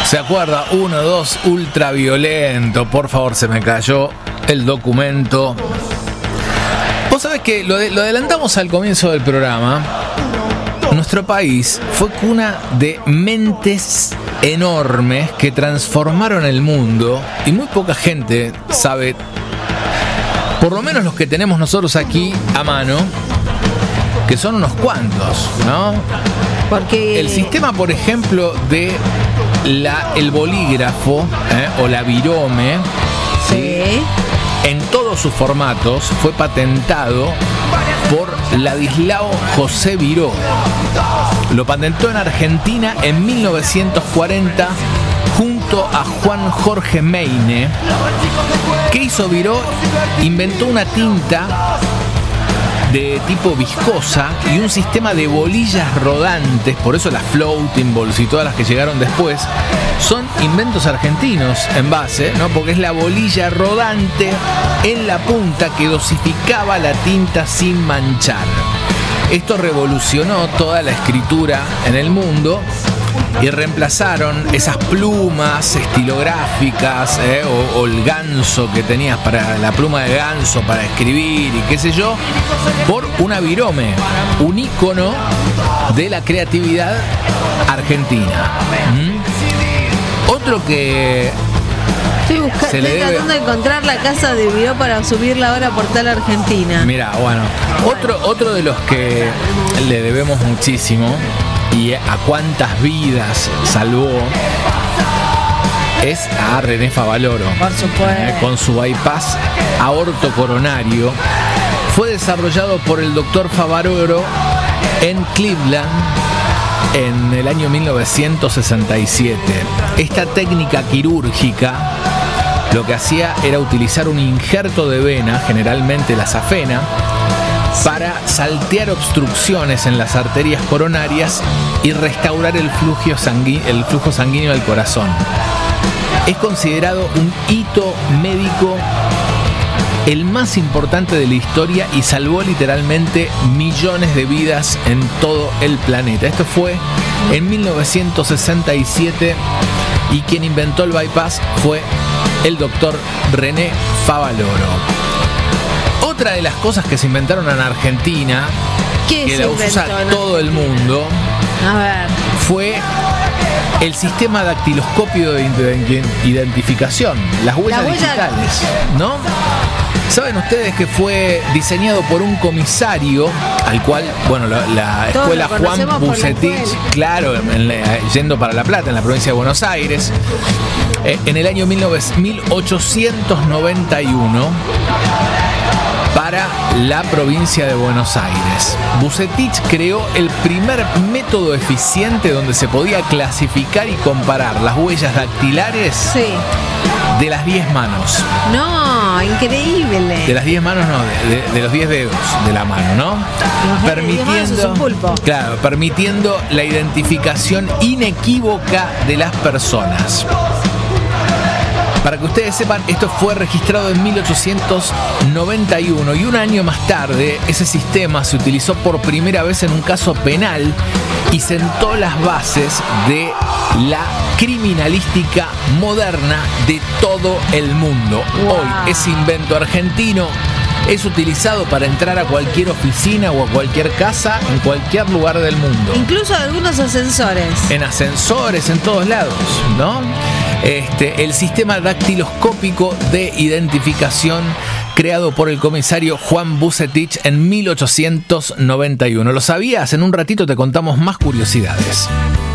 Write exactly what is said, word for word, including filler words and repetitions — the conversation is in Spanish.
¿Se acuerda? uno, dos, ultraviolento. Por favor, se me cayó el documento. Vos sabés que lo, de, lo adelantamos al comienzo del programa. Nuestro país fue cuna de mentes enormes que transformaron el mundo y muy poca gente sabe, por lo menos los que tenemos nosotros aquí a mano, que son unos cuantos, ¿no? Porque el sistema, por ejemplo, de la, el bolígrafo ¿eh? o la virome, sí, en todos sus formatos fue patentado por Ladislao José Viró. Lo patentó en Argentina en mil novecientos cuarenta junto a Juan Jorge Meine. ¿Qué hizo Viró? Inventó una tinta de tipo viscosa y un sistema de bolillas rodantes, por eso las floating balls y todas las que llegaron después son inventos argentinos en base, ¿no? Porque es la bolilla rodante en la punta que dosificaba la tinta sin manchar. Esto revolucionó toda la escritura en el mundo y reemplazaron esas plumas estilográficas ¿eh? o, o el ganso que tenías para la pluma de ganso para escribir y qué sé yo, por una virome, un ícono de la creatividad argentina. ¿Mm? Otro que estoy, buscando, estoy debe... tratando de encontrar la casa de Viró para subirla ahora a Portal Argentina. Mira, bueno, otro, otro de los que le debemos muchísimo y a cuántas vidas salvó es a René Favaloro. Por supuesto. Eh, con su bypass aorto coronario. Fue desarrollado por el doctor Favaloro en Cleveland en el año mil novecientos sesenta y siete. Esta técnica quirúrgica lo que hacía era utilizar un injerto de vena, generalmente la safena, para saltear obstrucciones en las arterias coronarias y restaurar el flujo sanguíneo, el flujo sanguíneo del corazón. Es considerado un hito médico el más importante de la historia y salvó literalmente millones de vidas en todo el planeta. Esto fue en mil novecientos sesenta y siete y quien inventó el bypass fue el doctor René Favaloro. Otra de las cosas que se inventaron en Argentina, que la usa todo el mundo, a ver, fue el sistema dactiloscopio de identificación, las huellas la huella... digitales, ¿no? ¿Saben ustedes que fue diseñado por un comisario al cual, bueno, la, la escuela Juan Bucetich, claro, en la, yendo para La Plata, en la provincia de Buenos Aires, eh, en el año mil ochocientos noventa y uno, para la provincia de Buenos Aires. Bucetich creó el primer método eficiente donde se podía clasificar y comparar las huellas dactilares sí. de las diez manos. No, increíble. De las diez manos, no, de, de, de los diez dedos de la mano, ¿no? Los permitiendo, diez manos es un pulpo. Claro, permitiendo la identificación inequívoca de las personas. Para que ustedes sepan, esto fue registrado en mil ochocientos noventa y uno y un año más tarde ese sistema se utilizó por primera vez en un caso penal y sentó las bases de la criminalística moderna de todo el mundo. Wow. Hoy ese invento argentino es utilizado para entrar a cualquier oficina o a cualquier casa en cualquier lugar del mundo. Incluso algunos ascensores. En ascensores, en todos lados, ¿no? Este, el sistema dactiloscópico de identificación creado por el comisario Juan Bucetich en mil ochocientos noventa y uno. ¿Lo sabías? En un ratito te contamos más curiosidades.